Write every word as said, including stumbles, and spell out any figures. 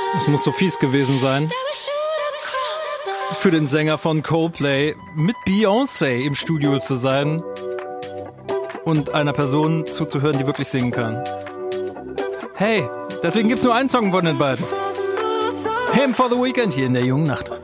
Es muss so fies gewesen sein. Für den Sänger von Coldplay mit Beyoncé im Studio zu sein und einer Person zuzuhören, die wirklich singen kann. Hey, deswegen gibt's nur einen Song von den beiden. Him for the Weekend hier in der jungen Nacht.